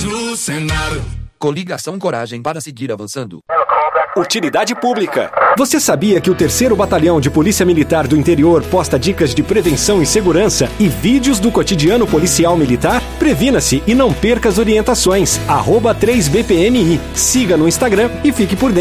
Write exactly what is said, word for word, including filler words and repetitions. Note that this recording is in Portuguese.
mais no Senado. Coligação Coragem para seguir avançando. Utilidade pública. Você sabia que o terceiro Batalhão de Polícia Militar do Interior posta dicas de prevenção e segurança e vídeos do cotidiano policial militar? Previna-se e não perca as orientações. arroba três B P M I. Siga no Instagram e fique por dentro.